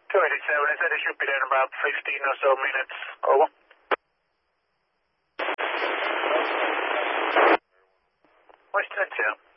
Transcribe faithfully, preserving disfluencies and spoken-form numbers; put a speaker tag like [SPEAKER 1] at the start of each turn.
[SPEAKER 1] two eighty-seven, I said it should be there in about fifteen or so minutes. Over. What's that, Joe?